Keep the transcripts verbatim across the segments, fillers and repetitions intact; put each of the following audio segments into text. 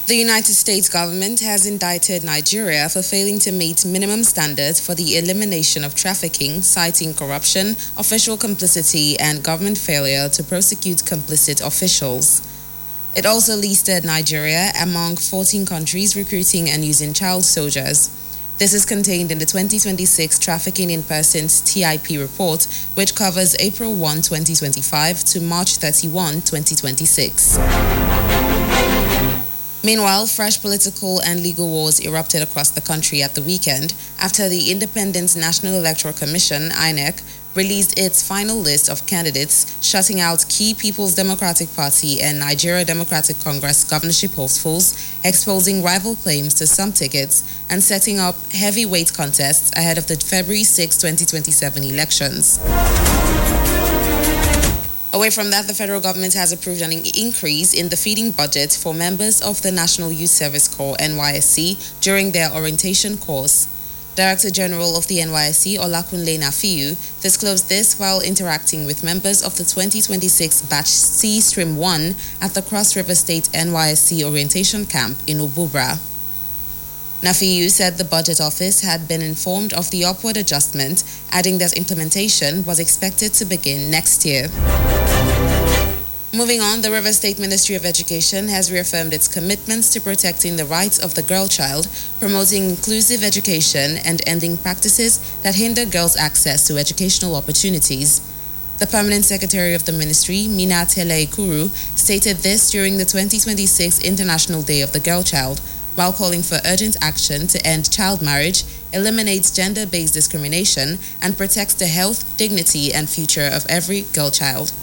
The United States government has indicted Nigeria for failing to meet minimum standards for the elimination of trafficking, citing corruption, official complicity, and government failure to prosecute complicit officials. It also listed Nigeria among fourteen countries recruiting and using child soldiers. This is contained in the twenty twenty-six Trafficking in Persons T I P report, which covers April first, twenty twenty-five to March thirty-first, twenty twenty-six. Meanwhile, fresh political and legal wars erupted across the country at the weekend after the Independent National Electoral Commission, I N E C, released its final list of candidates, shutting out key People's Democratic Party and Nigeria Democratic Congress governorship hopefuls, exposing rival claims to some tickets, and setting up heavyweight contests ahead of the February sixth, twenty twenty-seven elections. Away from that, the federal government has approved an increase in the feeding budget for members of the National Youth Service Corps N Y S C during their orientation course. Director General of the N Y S C, Olakunle Nafiu, disclosed this while interacting with members of the twenty twenty-six Batch C Stream one at the Cross River State N Y S C Orientation Camp in Obubra. Nafiu said the budget office had been informed of the upward adjustment, adding that implementation was expected to begin next year. Moving on, the River State Ministry of Education has reaffirmed its commitments to protecting the rights of the girl child, promoting inclusive education, and ending practices that hinder girls' access to educational opportunities. The Permanent Secretary of the Ministry, Mina Tele Ikuru, stated this during the twenty twenty-six International Day of the Girl Child, while calling for urgent action to end child marriage, eliminate gender-based discrimination, and protect the health, dignity, and future of every girl child.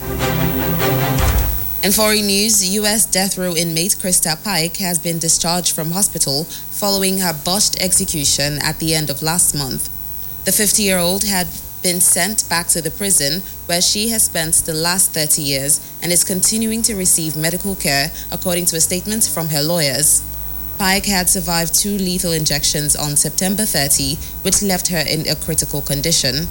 In foreign news, U S death row inmate Krista Pike has been discharged from hospital following her botched execution at the end of last month. The fifty-year-old had been sent back to the prison where she has spent the last thirty years and is continuing to receive medical care, according to a statement from her lawyers. Pike had survived two lethal injections on September thirtieth, which left her in a critical condition.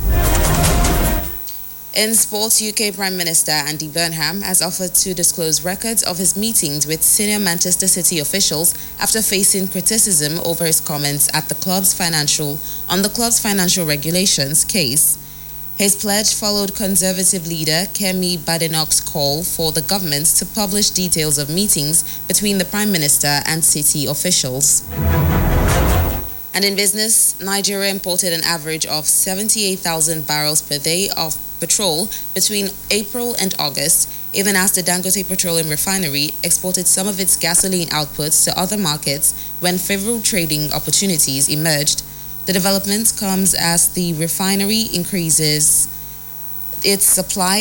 In sports, U K Prime Minister Andy Burnham has offered to disclose records of his meetings with senior Manchester City officials after facing criticism over his comments at the club's financial on the club's financial regulations case. His pledge followed Conservative leader Kemi Badenoch's call for the government to publish details of meetings between the Prime Minister and City officials. And in business, Nigeria imported an average of seventy-eight thousand barrels per day of petrol between April and August, even as the Dangote Petroleum Refinery exported some of its gasoline outputs to other markets when favorable trading opportunities emerged. The development comes as the refinery increases its supply